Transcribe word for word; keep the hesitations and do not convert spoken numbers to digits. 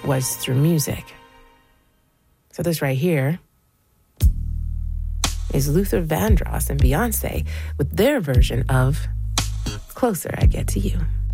was through music. So this right here is Luther Vandross and Beyonce with their version of Closer I Get to You.